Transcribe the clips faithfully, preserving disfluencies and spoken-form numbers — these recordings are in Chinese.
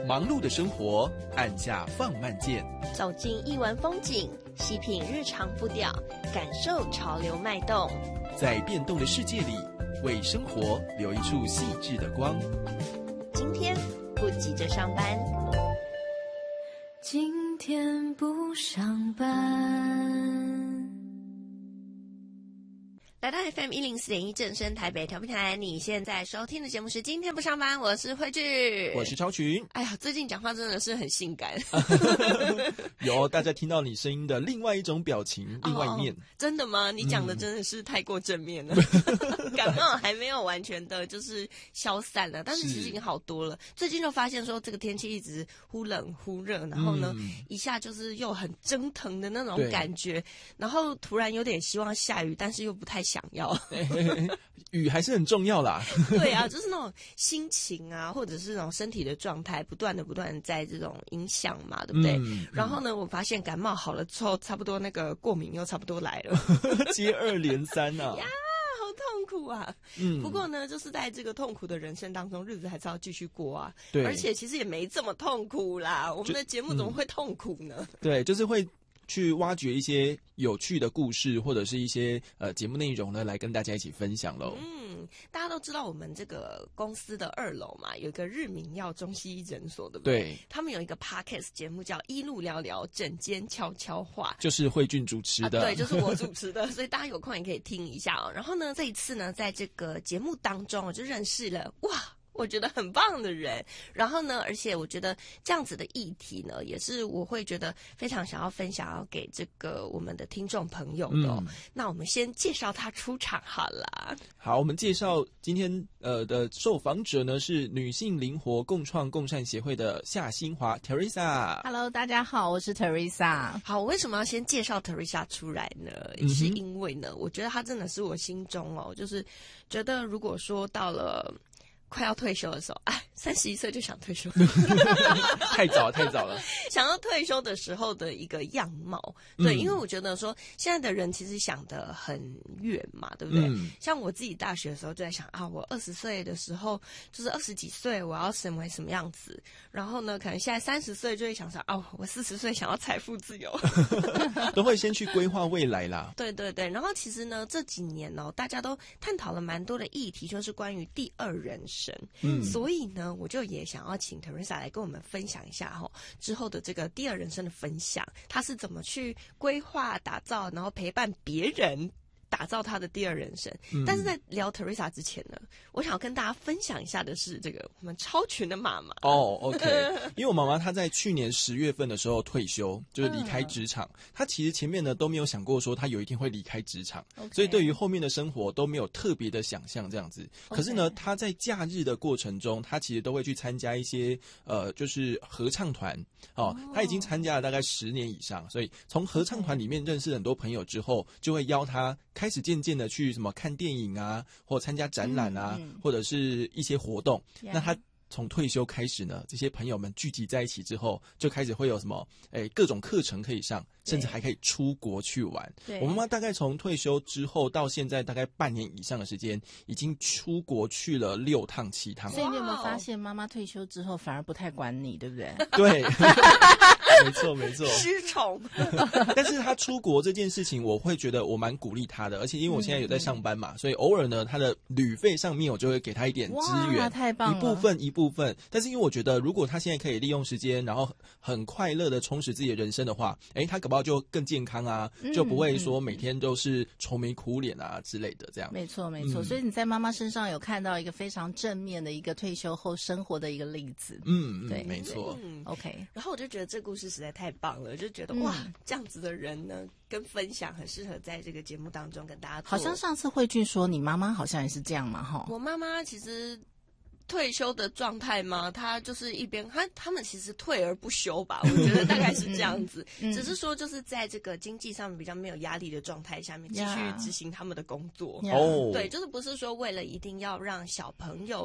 忙碌的生活，按下放慢键， 走进艺文风景，细品日常步调，感受潮流脉动， 在变动的世界里，为生活留一处细致的光。 今天不急着上班， 今天不上班。 来到 F M 一零四点一正声台北调频台，你现在收听的节目是今天不上班，我是慧聚， 我是超群。 哎呀，最近讲话真的是很性感有大家听到你声音的另外一种表情，另外一面、 哦、真的吗？你讲的真的是太过正面了、嗯、感冒还没有完全的就是消散了，但是其实已经好多了。最近就发现说这个天气一直忽冷忽热，然后呢、嗯、一下就是又很蒸腾的那种感觉，然后突然有点希望下雨，但是又不太想要雨还是很重要啦对啊，就是那种心情啊，或者是那种身体的状态不断的不断的在这种影响嘛，对不对、嗯、然后呢我发现感冒好了之后，差不多那个过敏又差不多来了接二连三啊呀，好痛苦啊、嗯、不过呢就是在这个痛苦的人生当中，日子还是要继续过啊。对，而且其实也没这么痛苦啦，我们的节目怎么会痛苦呢、嗯、 对，就是会去挖掘一些有趣的故事，或者是一些呃节目内容呢，来跟大家一起分享喽。 嗯，大家都知道我们这个公司的二楼嘛，有一个日明药中西医诊所，对不对？对。他们有一个 podcast 节目叫《医路聊聊诊间悄悄话》，就是慧俊主持的、 啊，对，就是我主持的，所以大家有空也可以听一下哦。然后呢，这一次呢，在这个节目当中，我就认识了哇。我觉得很棒的人，然后呢，而且我觉得这样子的议题呢，也是我会觉得非常想要分享要给这个我们的听众朋友的、哦嗯、那我们先介绍他出场好了。 好，我们介绍今天呃的受访者呢是女性灵活共创共善协会的夏新华 Teresa。 Hello， 大家好，我是 Teresa。 好，为什么要先介绍 Teresa 出来呢、嗯、是因为呢我觉得她真的是我心中哦，就是觉得如果说到了快要退休的时候，哎，三十一岁就想退休， 太早了，太早了。 想要退休的时候的一个样貌，对、嗯，因为我觉得说现在的人其实想得很远嘛，对不对？嗯、像我自己大学的时候就在想啊，我二十岁的时候就是二十几岁，我要成为什么样子？然后呢，可能现在三十岁就会想说，哦，我四十岁想要财富自由， 都会先去规划未来啦。 对对对，然后其实呢，这几年哦，大家都探讨了蛮多的议题，就是关于第二人生。嗯，所以呢，我就也想要请 Teresa 来跟我们分享一下哈、哦，之后的这个第二人生的分享，他是怎么去规划、打造，然后陪伴别人打造他的第二人生、嗯、但是在聊 Teresa 之前呢，我想要跟大家分享一下的是这个我们超群的妈妈哦、oh, OK 因为我妈妈她在去年十月份的时候退休，就是离开职场、嗯、她其实前面呢都没有想过说她有一天会离开职场、okay. 所以对于后面的生活都没有特别的想象这样子、okay. 可是呢她在假日的过程中，她其实都会去参加一些呃就是合唱团哦，她已经参加了大概十年以上，所以从合唱团里面认识很多朋友之后，就会邀她开始渐渐的去什么看电影啊，或参加展览啊、嗯嗯，或者是一些活动。Yeah. 那他从退休开始呢，这些朋友们聚集在一起之后，就开始会有什么诶各种课程可以上，甚至还可以出国去玩。我妈妈大概从退休之后到现在大概半年以上的时间，已经出国去了六趟七趟。 所以你有没有发现，妈妈退休之后反而不太管你，对不对？ 对。没错没错， 失宠。 但是他出国这件事情，我会觉得我蛮鼓励他的，而且因为我现在有在上班嘛，嗯、所以偶尔呢，他的旅费上面我就会给他一点资源， 太棒了， 一部分一部分。但是因为我觉得，如果他现在可以利用时间，然后很快乐的充实自己的人生的话，哎，他搞不好就更健康啊，嗯、就不会说每天都是愁眉苦脸啊之类的这样。 没错没错、嗯，所以你在妈妈身上有看到一个非常正面的一个退休后生活的一个例子。 嗯， 对， 没错。 嗯 OK， 然后我就觉得这故事实在太棒了，就觉得、嗯、哇，这样子的人呢，跟分享很适合在这个节目当中跟大家做。 好像上次慧俊说你妈妈好像也是这样嘛，哈。 我妈妈其实退休的状态吗？她就是一边她他们其实退而不休吧，我觉得大概是这样子、嗯嗯、只是说就是在这个经济上面比较没有压力的状态下面继续执行他们的工作、 哦、 对，就是不是说为了一定要让小朋友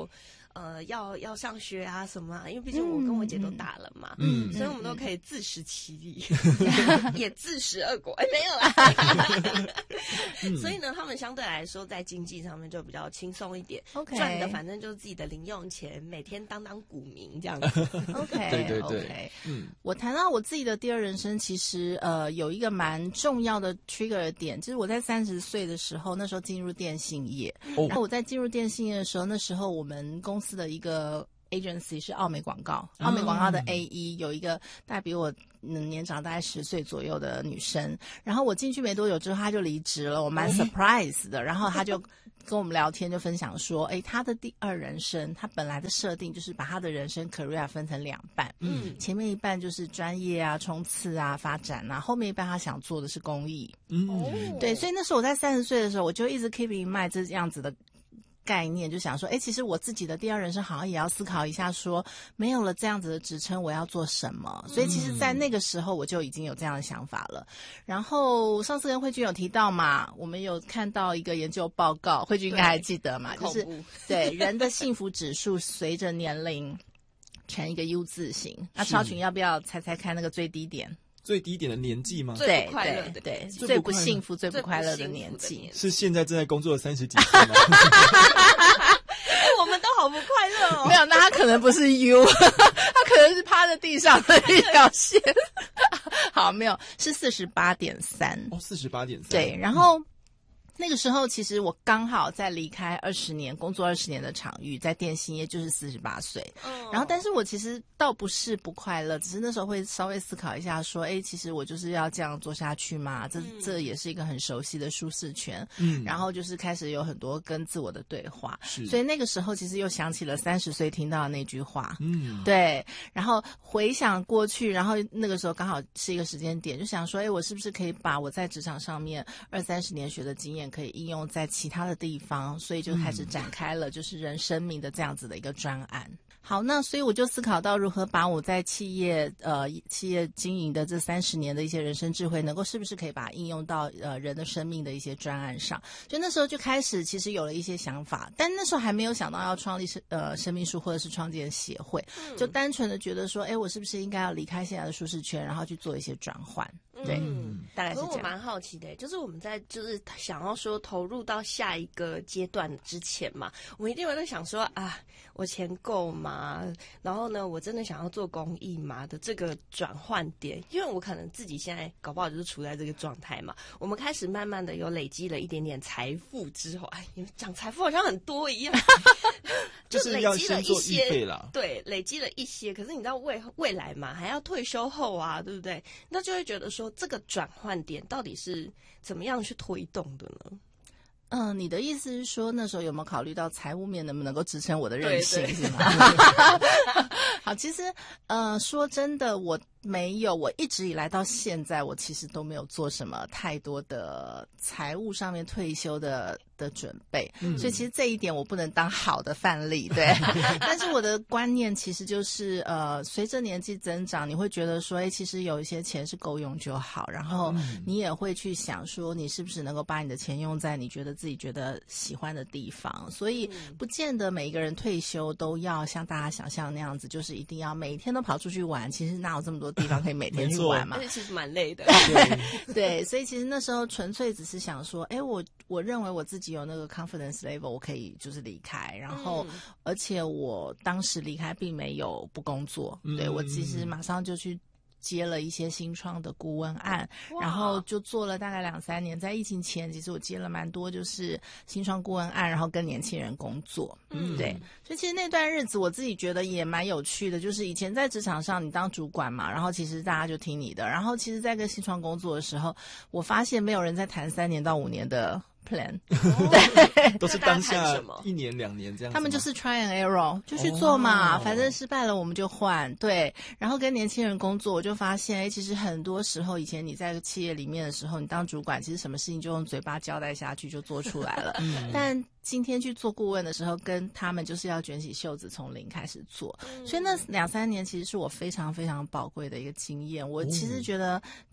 呃要要上学啊什么啊，因为毕竟我跟我姐都大了嘛， 嗯， 所以我们都可以自食其力，嗯、也自食恶果。哎，没有啦。嗯、所以呢，他们相对来说在经济上面就比较轻松一点， OK 赚的反正就是自己的零用钱，每天当当股民这样子。 OK， 对对对 ，OK， 嗯， 我谈到我自己的第二人生，其实呃有一个蛮重要的 trigger 的点，就是我在三十岁的时候，那时候进入电信业， 哦、 然后我在进入电信业的时候，那时候我们公司的一个agency 是奥美广告，奥美广告的 A E、嗯、有一个大概比我年长大概十岁左右的女生，然后我进去没多久之后，她就离职了，我蛮 surprise 的，然后她就跟我们聊天，就分享说，哎，她的第二人生，她本来的设定就是把她的人生 career 分成两半，嗯，前面一半就是专业啊、冲刺啊、发展啊，后面一半她想做的是公益，嗯，对，所以那时候我在三十岁的时候，我就一直 keep in mind 这样子的概念，就想说，哎，其实我自己的第二人生好像也要思考一下说，没有了这样子的职称，我要做什么？所以其实在那个时候我就已经有这样的想法了。然后上次跟慧君有提到嘛，我们有看到一个研究报告，慧君应该还记得嘛，就是对人的幸福指数随着年龄呈一个 U 字形。那超群要不要猜猜看那个最低点？ 最低点的年纪吗？ 最不快乐的对，对，最不幸福、最不快乐的年纪， 是现在正在工作的三十几岁吗？ 哎，我们都好不快乐哦。 没有，那他可能不是 U， 他可能是趴在地上的一条线。好，没有，是四十八点三。 哦，四十八点三。 对，然后。那个时候，其实我刚好在离开二十年工作二十年的场域，在电信业就是四十八岁。然后，但是我其实倒不是不快乐，只是那时候会稍微思考一下，说，哎，其实我就是要这样做下去嘛？这、嗯、这也是一个很熟悉的舒适圈。嗯，然后就是开始有很多跟自我的对话。是，所以那个时候其实又想起了三十岁听到的那句话。嗯，对。然后回想过去，然后那个时候刚好是一个时间点，就想说，哎，我是不是可以把我在职场上面二三十年学的经验可以应用在其他的地方，所以就开始展开了就是人生命的这样子的一个专案。好，那所以我就思考到如何把我在企业呃企业经营的这三十年的一些人生智慧，能够是不是可以把它应用到呃人的生命的一些专案上。就那时候就开始其实有了一些想法，但那时候还没有想到要创立呃生命树或者是创建协会，就单纯的觉得说，哎，我是不是应该要离开现在的舒适圈，然后去做一些转换。对，嗯，大概是这样。 可是我蛮好奇的，就是我们在就是想要说投入到下一个阶段之前嘛，我们一定会在想说啊，我钱够吗？然后呢，我真的想要做公益吗？的这个转换点，因为我可能自己现在搞不好就是处在这个状态嘛。我们开始慢慢的有累积了一点点财富之后，哎，你们讲财富好像很多一样， 就是累积了一些啦， 对，累积了一些。可是你知道未未来嘛，还要退休后啊，对不对？那就会觉得说，这个转换点到底是怎么样去推动的呢？ 嗯，你的意思是说，那时候有没有考虑到财务面能不能够支撑我的任性，是吗？好，其实呃，说真的，我没有，我一直以来到现在，我其实都没有做什么太多的财务上面退休的的准备，嗯、所以其实这一点我不能当好的范例，对。但是我的观念其实就是，呃，随着年纪增长，你会觉得说，哎，其实有一些钱是够用就好，然后你也会去想说，你是不是能够把你的钱用在你觉得自己觉得喜欢的地方，所以不见得每一个人退休都要像大家想象那样子，就是一定要每天都跑出去玩，其实哪有这么多地方可以每天去玩嘛？ 而且其实蛮累的。 对, 对，所以其实那时候纯粹只是想说，哎，我我认为我自己有那个 confidence level， 我可以就是离开，然后、嗯、而且我当时离开并没有不工作，嗯、对我其实马上就去接了一些新创的顾问案，然后就做了大概两三年。在疫情前，其实我接了蛮多就是新创顾问案，然后跟年轻人工作。嗯，对，所以其实那段日子我自己觉得也蛮有趣的，就是以前在职场上你当主管嘛，然后其实大家就听你的，然后其实在跟新创工作的时候，我发现没有人在谈三年到五年的plan， 对，都是当下一年两年这样子。 他们就是 try and error， 就去做嘛，哦、反正失败了我们就换。对，然后跟年轻人工作，我就发现，哎，其实很多时候以前你在企业里面的时候，你当主管，其实什么事情就用嘴巴交代下去就做出来了。嗯、但今天去做顾问的时候，跟他们就是要卷起袖子从零开始做，嗯、所以那两三年其实是我非常非常宝贵的一个经验。我其实觉得。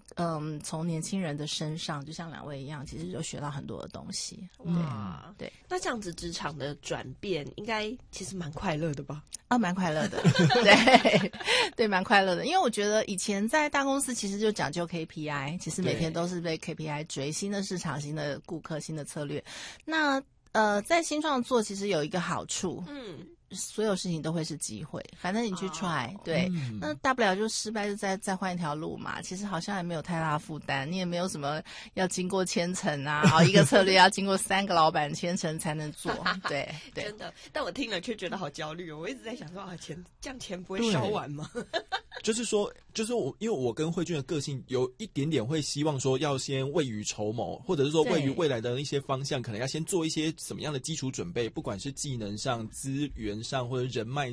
嗯，从年轻人的身上，就像两位一样，其实就学到很多的东西。 哇， 对， 那这样子职场的转变，应该其实蛮快乐的吧？ 啊，蛮快乐的，对对，蛮快乐的。因为我觉得以前在大公司其实就讲究 K P I， 其实每天都是被 K P I 追新的市场、新的顾客、新的策略。那呃，在新创做其实有一个好处，嗯。所有事情都会是机会，反正你去 try，、oh, 对、嗯，那大不了就失败，就再再换一条路嘛。其实好像也没有太大负担，你也没有什么要经过千层啊，好一个策略要经过三个老板千层才能做，对对。 真的，但我听了却觉得好焦虑哦。我一直在想说啊，钱这样钱不会烧完吗？ 就是说，就是我，因为我跟慧君的个性有一点点会希望说，要先未雨绸缪，或者是说位于未来的一些方向，可能要先做一些什么样的基础准备，不管是技能上、资源上或者人脉